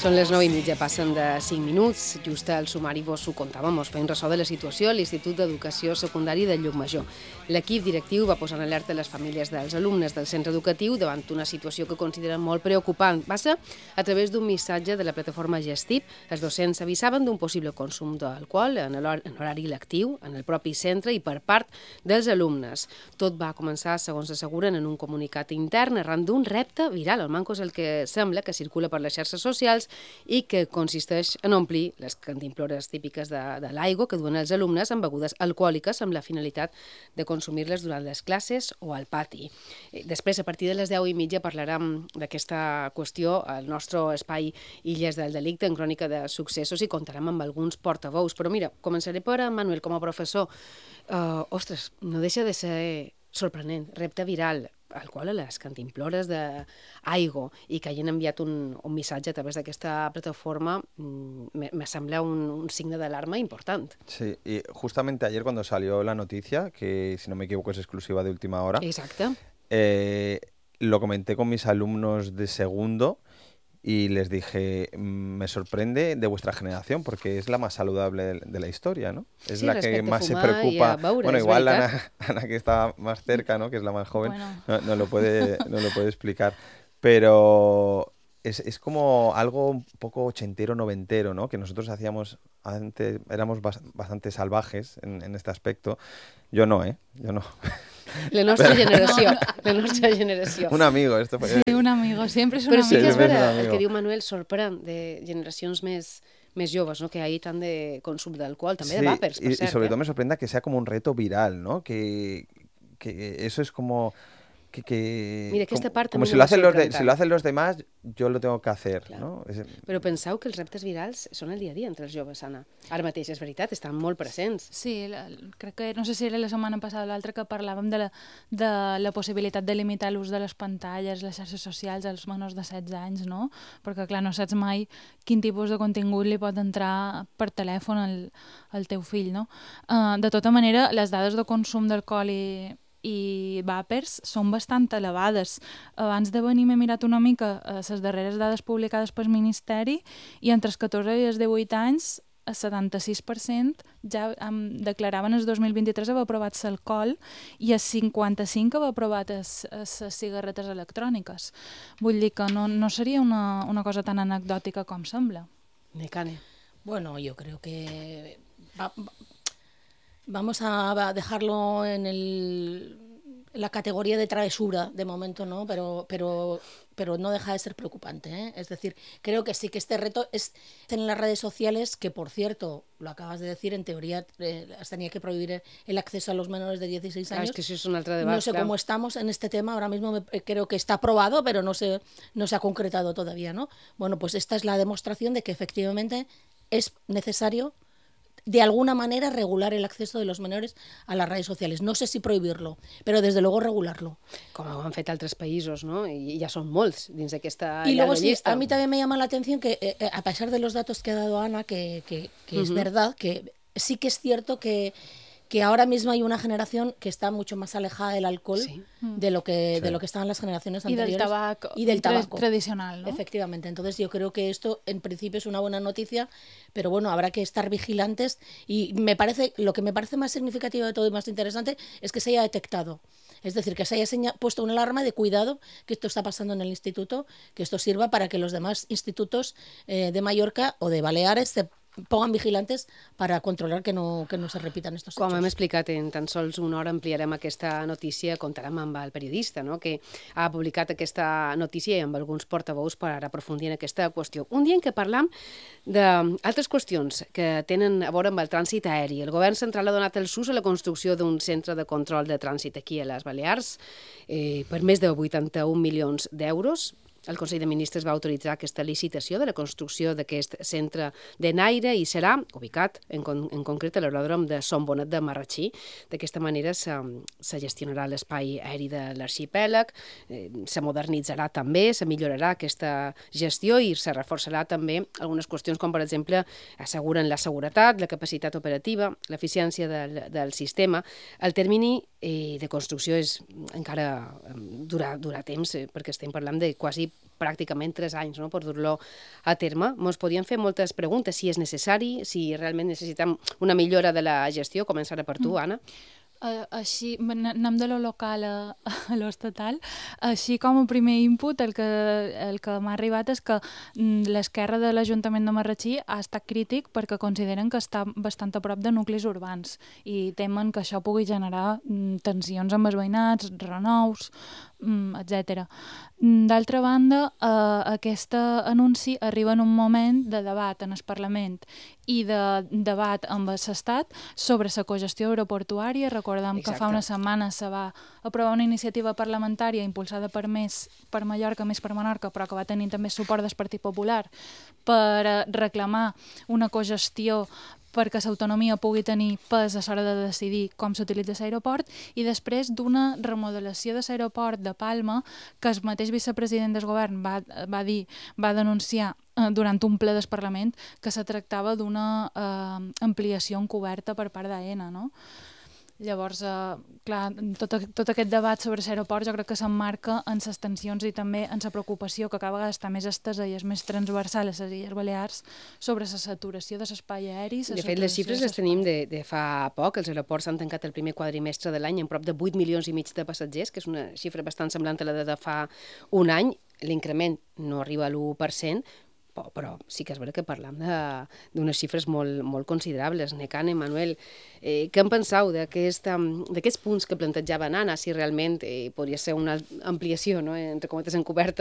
Són les 9:30, passen de 5 minuts. Just al sumari vos ho contàvem, us feim ressò de la situació a l'Institut d'Educació Secundari de Llucmajor. L'equip directiu va posar en alerta les famílies dels alumnes del centre educatiu davant una situació que consideren molt preocupant. Va ser a través d'un missatge de la plataforma Gestip. Els docents avisaven d'un possible consum d'alcohol en horari lectiu, en el propi centre i per part dels alumnes. Tot va començar, segons asseguren, en un comunicat intern arran d'un repte viral. El manco és el que sembla que circula per les xarxes socials i que consisteix en omplir les cantimplores típiques de l'aigua que duen els alumnes amb begudes alcohòliques amb la finalitat de consumir-les durant les classes o al pati. Després, a partir de les 10:30, parlarem d'aquesta qüestió al nostre espai Illes del Delicte en crònica de successos i contarem amb alguns portaveus. Però mira, començaré per en Manuel com a professor. Ostres, no deixa de ser sorprenent, repte viral, alcohol a les cantimplores d'aigua i que hagin enviat un missatge a través d'aquesta plataforma me sembla un signe d'alarma important. Sí, y justamente ayer cuando salió la noticia, que si no me equivoco es exclusiva de última hora, Exacte. Lo comenté con mis alumnos de segundo y les dije, me sorprende de vuestra generación porque es la más saludable de la historia, ¿no? Es sí, la que más se preocupa. Bueno, igual Ana, que está más cerca, ¿no? Que es la más joven, bueno, no lo puede explicar. Pero es como algo un poco ochentero, noventero, ¿no? Que nosotros hacíamos antes, éramos bastante salvajes en este aspecto. Yo no, Yo no. La nostra generació, la nostra generació. Un amigo, esto fue... Sí, un amigo, sempre és un amigo. Però sí que és vera, el que diu Manuel sorprèn de generacions més joves, ¿no? Que hay tant de consum d'alcohol, també de vàpers, per cert. Y sobre todo me sorprende que sea como un reto viral, ¿no? Que eso es como... Mira, aquesta part como si lo hacen los demás, yo lo tengo que hacer, clar, ¿no? Però penseu que els reptes virals són el dia a dia entre els joves, Anna. Ara mateix, és veritat, estan molt presents. Sí, crec que, no sé si era la setmana passada o l'altra, que parlàvem de la possibilitat de limitar l'ús de les pantalles, les xarxes socials als menors de 16 anys, no? Perquè, clar, no saps mai quin tipus de contingut li pot entrar per telèfon al teu fill, no? De tota manera, les dades de consum d'alcohol i vàpers són bastant elevades. Abans de venir m'he mirat una mica les darreres dades publicades pel Ministeri i entre els 14 i els 18 anys el 76% ja declaraven el 2023 haver provat l'alcohol i el 55% haver provat les cigarretes electròniques. Vull dir que no seria una cosa tan anecdòtica com sembla. Necane. Bueno, yo creo que... Vamos a dejarlo en la categoría de travesura de momento, ¿no? Pero no deja de ser preocupante, ¿eh? Es decir, creo que sí que este reto es en las redes sociales, que por cierto, lo acabas de decir, en teoría tenía que prohibir el acceso a los menores de 16 años. Es que eso es un altre debat. No sé cómo estamos en este tema, ahora mismo creo que está aprobado, pero no se ha concretado todavía, ¿no? Bueno, pues esta es la demostración de que efectivamente es necesario de alguna manera regular el acceso de los menores a las redes sociales. No sé si prohibirlo, però desde luego regularlo. Com ho han fet altres països, ¿no? Y ya son molts dins d'aquesta y luego sí, llista. A mí también me llama la atención que, a pesar de los datos que ha dado Ana, que es verdad, que sí que es cierto que ahora mismo hay una generación que está mucho más alejada del alcohol de lo que estaban las generaciones anteriores. Y del tabaco tradicional, ¿no? Efectivamente. Entonces yo creo que esto en principio es una buena noticia, pero bueno, habrá que estar vigilantes y lo que me parece más significativo de todo y más interesante es que se haya detectado. Es decir, que se haya puesto una alarma de cuidado, que esto está pasando en el instituto, que esto sirva para que los demás institutos de Mallorca o de Baleares se pongan vigilantes para controlar que no se repitan estos hechos. Com hem explicat, en tan sols una hora ampliarem aquesta notícia, contarem amb el periodista, no?, que ha publicat aquesta notícia i amb alguns portaveus per aprofundir en aquesta qüestió. Un dia en què parlam d'altres qüestions que tenen a veure amb el trànsit aeri. El govern central ha donat el sus a la construcció d'un centre de control de trànsit aquí a les Balears per més de 81 milions d'euros. El Consell de Ministres va autoritzar aquesta licitació de la construcció d'aquest centre de Naire i serà ubicat en concret a l'aeròdrom de Son Bonet de Marratxí. D'aquesta manera se gestionarà l'espai aeri de l'arxipèlag, se modernitzarà també, se millorarà aquesta gestió i se reforçarà també algunes qüestions com, per exemple, asseguren la seguretat, la capacitat operativa, l'eficiència del sistema. El termini de construcció encara durà temps, perquè estem parlant de quasi pràcticament 3 anys, no?, per dur-lo a terme. Ens podien fer moltes preguntes, si és necessari, si realment necessitem una millora de la gestió. Començaré per tu, Anna. Així, anem de lo local a lo estatal. Així com a primer input, el que m'ha arribat és que l'esquerra de l'Ajuntament de Marratxí ha estat crític perquè consideren que està bastant a prop de nuclis urbans i temen que això pugui generar tensions amb els veïnats, renous, etc. D'altra banda, aquest anunci arriba en un moment de debat en el Parlament i de debat amb l'Estat sobre la cogestió aeroportuària. Recordem que fa una setmana se va aprovar una iniciativa parlamentària impulsada per Mallorca, més per Menorca, però que va tenir també suport del Partit Popular per reclamar una cogestió perquè l'autonomia pugui tenir pes a l'hora de decidir com s'utilitza l'aeroport, i després d'una remodelació de l'aeroport de Palma que el mateix vicepresident del govern va denunciar durant un ple del Parlament que se tractava d'una ampliació encoberta per part d'AENA, no? Llavors, clar, tot aquest debat sobre l'aeroport jo crec que s'emmarca en les tensions i també en la preocupació que cada vegada està més estesa i és més transversal a les Illes Balears sobre la saturació de l'espai aeri. De fet, les xifres les tenim de fa poc. Els aeroports han tancat el primer quadrimestre de l'any amb prop de 8,5 milions de passatgers, que és una xifra bastant semblant a la de fa un any. L'increment no arriba a l'1%, però sí que és veritat que parlam d'unes xifres molt considerables. Necan, Manuel, què en penseu d'aquests punts que plantejava Anna, si realment podria ser una ampliació, no?, entre cometes encoberta